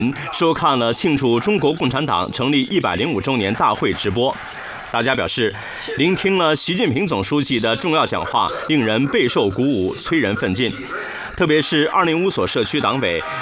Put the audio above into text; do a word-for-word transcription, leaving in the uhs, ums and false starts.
收看了庆祝中国共产党成立一百零五周年大会直播。大家表示，聆听了习近平总书记的重要讲话，令人备受鼓舞，催人奋进。特别是二零五所社区党委